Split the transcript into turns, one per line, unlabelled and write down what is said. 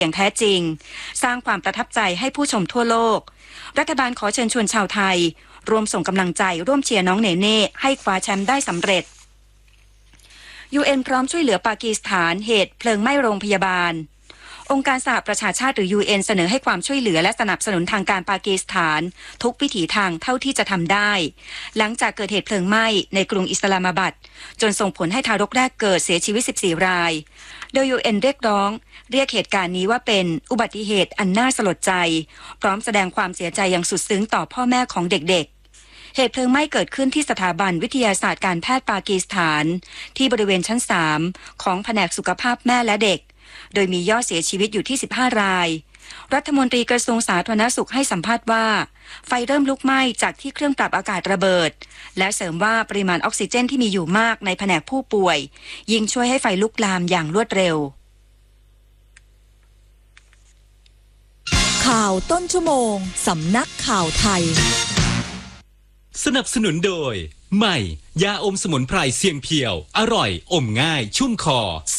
อย่างแท้จริงสร้างความประทับใจให้ผู้ชมทั่วโลกรัฐบาลขอเชิญชวนชาวไทยรวมส่งกำลังใจร่วมเชียร์น้องเนเน่ให้คว้าแชมป์ได้สำเร็จ UN พร้อมช่วยเหลือปากีสถานเหตุเพลิงไหม้โรงพยาบาลองค์การสหประชาชาติหรือ UN เสนอให้ความช่วยเหลือและสนับสนุนทางการปากีสถานทุกวิถีทางเท่าที่จะทำได้หลังจากเกิดเหตุเพลิงไหม้ในกรุงอิสลามาบัดจนส่งผลให้ทารกแรกเกิดเสียชีวิต14รายโดย UN เรียกเหตุการณ์นี้ว่าเป็นอุบัติเหตุอันน่าสลดใจพร้อมแสดงความเสียใจอย่างสุดซึ้งต่อพ่อแม่ของเด็กๆเหตุเพลิงไหม้เกิดขึ้นที่สถาบันวิทยาศาสตร์การแพทย์ปากีสถานที่บริเวณชั้น3ของแผนกสุขภาพแม่และเด็กโดยมียอดเสียชีวิตอยู่ที่15รายรัฐมนตรีกระทรวงสาธารณสุขให้สัมภาษณ์ว่าไฟเริ่มลุกไหม้จากที่เครื่องปรับอากาศระเบิดและเสริมว่าปริมาณออกซิเจนที่มีอยู่มากในแผนกผู้ป่วยยิ่งช่วยให้ไฟลุกลามอย่างรวดเร็ว
ข่าวต้นชั่วโมงสำนักข่าวไทย
สนับสนุนโดยใหม่ยาอมสมุนไพรเสียงเพียวอร่อยอมง่ายชุ่มคอ